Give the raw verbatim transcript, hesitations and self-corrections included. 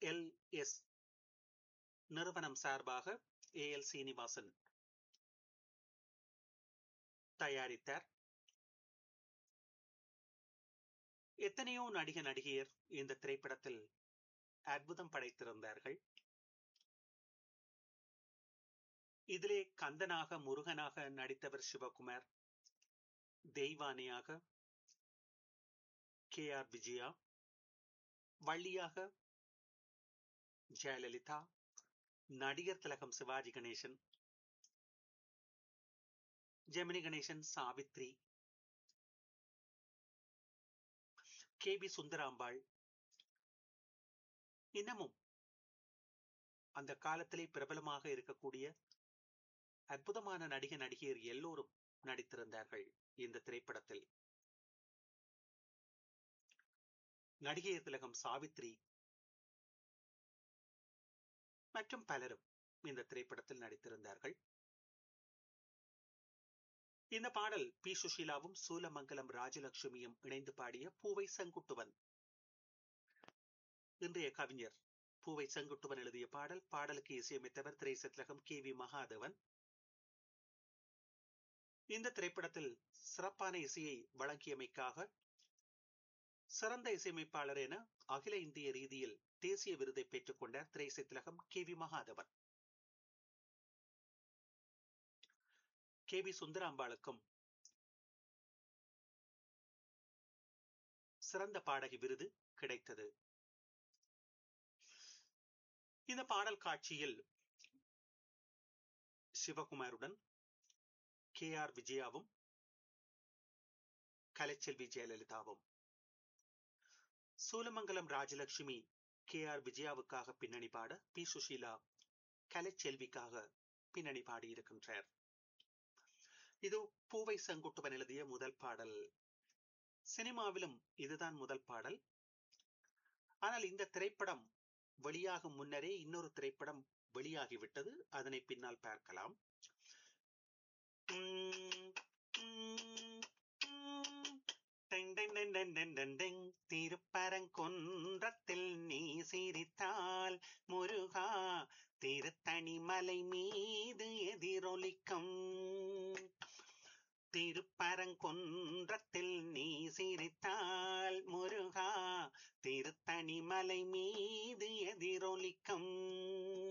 L S நிறுவனம் சார்பாக A L Srinivasan தயாரித்தார். எத்தனையோ நடிக நடிகையர் இந்த திரைப்படத்தில் அற்புதம் படைத்திருந்தார்கள். இதிலே கந்தனாக முருகனாக நடித்தவர் சிவகுமார், தெய்வானியாக கே ஆர் விஜயா, வள்ளியாக ஜெயலலிதா, நடிகர் திலகம் சிவாஜி கணேசன், ஜெமினி கணேசன் சாவித்ரி, கே பி சுந்தராம்பாள், இன்னமும் அந்த காலத்திலே பிரபலமாக இருக்கக்கூடிய அற்புதமான நடிக நடிகையர் எல்லோரும் நடித்திருந்தார்கள் இந்த திரைப்படத்தில். நடிகையர் திலகம் சாவித்ரி மற்றும் பலரும் இந்த திரைப்படத்தில் நடித்திருந்தார்கள். இந்த பாடல் பி சுஷீலாவும் சூலமங்கலம் ராஜலட்சுமியும் இணைந்து பாடிய பூவை செங்குட்டுவன், இன்றைய கவிஞர் பூவை செங்குட்டுவன் எழுதிய பாடல். பாடலுக்கு இசையமைத்தவர் திரைசத்லகம் கே வி மகாதேவன். இந்த திரைப்படத்தில் சிறப்பான இசையை வழங்கியமைக்காக சிறந்த இசையமைப்பாளர் என அகில இந்திய ரீதியில் தேசிய விருதை பெற்றுக் கொண்டார் திரைசத்லகம் K V Mahadevan. K V சுந்தராம்பாளுக்கும் சிறந்த பாடகி விருது கிடைத்தது. இந்த பாடல் காட்சியில் சிவகுமாருடன் K R விஜயாவும் Kalaiselvi ஜெயலலிதாவும், Soolamangalam Rajalakshmi K R விஜயாவுக்காக பின்னணி பாட, பி சுஷீலா கலைச்செல்விக்காக பின்னணி பாடியிருக்கின்றார். இது பூவை செங்குட்டுவன் எழுதிய முதல் பாடல். சினிமாவிலும் இதுதான் முதல் பாடல். ஆனால் இந்த திரைப்படம் வெளியாகும் முன்னரே இன்னொரு திரைப்படம் வெளியாகிவிட்டது. அதனை பின்னால் பார்க்கலாம். திருப்பரங்குன்றத்தில் நீ சிரித்தால் முருகா திருத்தணிமலை மீது எதிரொலிக்கும். திருப்பரங்குன்றத்தில் நீ சிரித்தால் முருகா திருத்தணிமலை மீது எதிரொலிக்கும்.